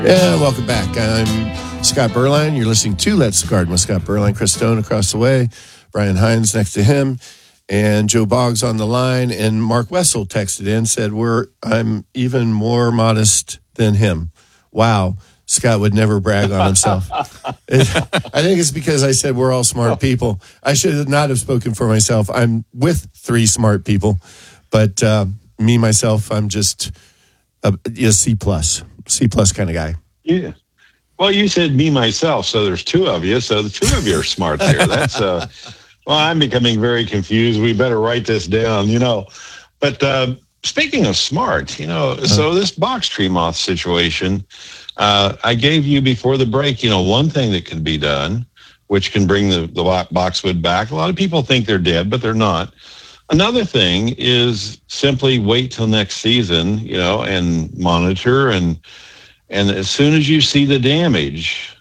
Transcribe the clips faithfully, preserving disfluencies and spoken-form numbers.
Yeah, welcome back. I'm Scott Berline. You're listening to Let's Garden with Scott Berline. Chris Stone across the way, Brian Hines next to him, and Joe Boggs on the line. And Mark Wessel texted in, said, "We're I'm even more modest than him." Wow, Scott would never brag on himself. It, I think it's because I said we're all smart people. I should not have spoken for myself. I'm with three smart people, but uh, me myself, I'm just a, a C plus. C plus kind of guy. Yeah. Well, you said me myself, so there's two of you. So the two of you are smart there. That's uh. Well, I'm becoming very confused. We better write this down, you know. But uh, speaking of smart, you know, so this box tree moth situation, uh, I gave you before the break, you know, one thing that can be done, which can bring the the boxwood back. A lot of people think they're dead, but they're not. Another thing is simply wait till next season, you know, and monitor. And and as soon as you see the damage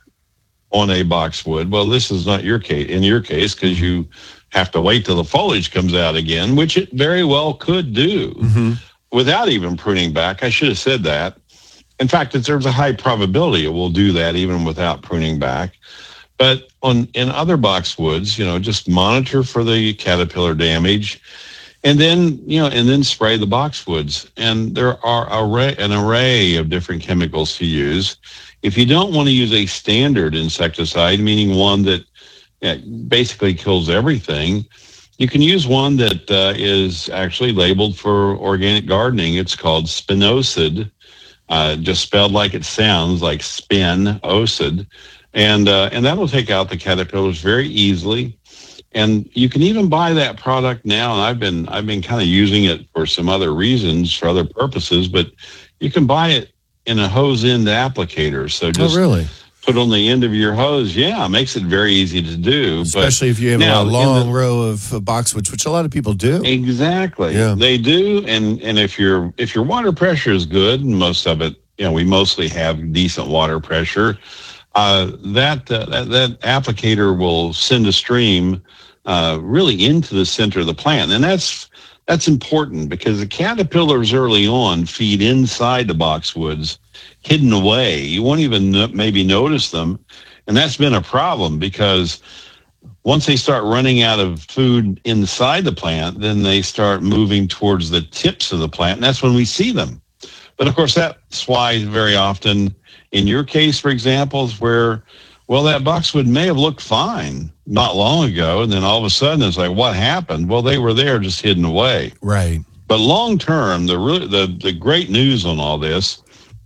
on a boxwood, well, this is not your case, in your case, because you have to wait till the foliage comes out again, which it very well could do mm-hmm. without even pruning back. I should have said that. In fact, there's a high probability it will do that even without pruning back. But on in other boxwoods, you know, just monitor for the caterpillar damage, and then you know, and then spray the boxwoods. And there are array, an array of different chemicals to use. If you don't want to use a standard insecticide, meaning one that yeah, basically kills everything, you can use one that uh, is actually labeled for organic gardening. It's called spinosad, uh, just spelled like it sounds, like spin-ocid. And uh, and that'll take out the caterpillars very easily. And you can even buy that product now. And I've been I've been kind of using it for some other reasons, for other purposes. But you can buy it in a hose end applicator. So just oh, really? put on the end of your hose. Yeah, it makes it very easy to do. Especially but if you have now, a long the, row of uh, boxwoods, which a lot of people do. Exactly. Yeah. They do. And and if your if your water pressure is good, and most of it, you know, we mostly have decent water pressure. Uh, that, uh, that that applicator will send a stream uh, really into the center of the plant, and that's that's important because the caterpillars early on feed inside the boxwoods, hidden away. You won't even no- maybe notice them, and that's been a problem because once they start running out of food inside the plant, then they start moving towards the tips of the plant, and that's when we see them. But of course, that's why very often, in your case, for example, is where, well, that boxwood may have looked fine not long ago, and then all of a sudden it's like, what happened? Well, they were there just hidden away. Right. But long term, the re- the the great news on all this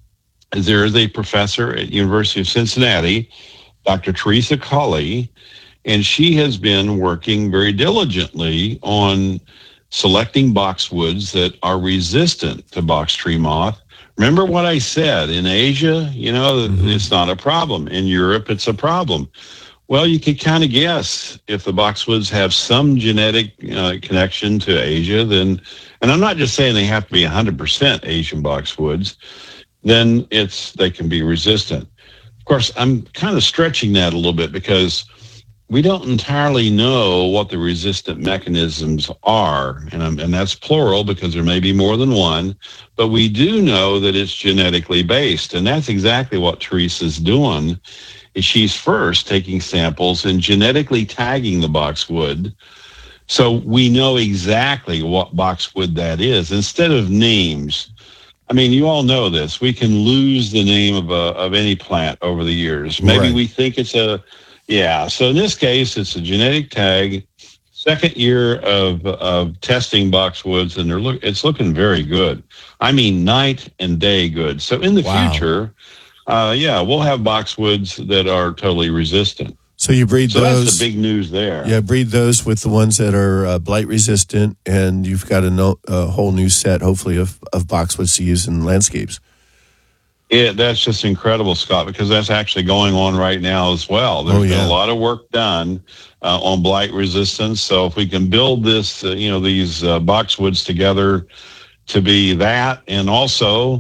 is there is a professor at University of Cincinnati, Doctor Teresa Colley, and she has been working very diligently on selecting boxwoods that are resistant to box tree moth. Remember what I said, in Asia, you know, mm-hmm. it's not a problem. In Europe, it's a problem. Well, you could kind of guess if the boxwoods have some genetic uh, connection to Asia, then, and I'm not just saying they have to be one hundred percent Asian boxwoods, then it's they can be resistant. Of course, I'm kind of stretching that a little bit because we don't entirely know what the resistant mechanisms are, and, um, and that's plural because there may be more than one, but we do know that it's genetically based, and that's exactly what Teresa's doing. Is she's first taking samples and genetically tagging the boxwood, so we know exactly what boxwood that is, instead of names. I mean, you all know this. We can lose the name of a, of any plant over the years. Maybe right. we think it's a Yeah, so in this case, it's a genetic tag, second year of of testing boxwoods, and they're look it's looking very good. I mean, night and day good. So in the wow. future, uh, yeah, we'll have boxwoods that are totally resistant. So you breed so those. That's the big news there. Yeah, breed those with the ones that are uh, blight resistant, and you've got a, no, a whole new set, hopefully, of, of boxwoods to use in landscapes. Yeah, that's just incredible, Scott, because that's actually going on right now as well. There's oh, yeah. been a lot of work done uh, on blight resistance. So if we can build this, uh, you know, these uh, boxwoods together to be that, and also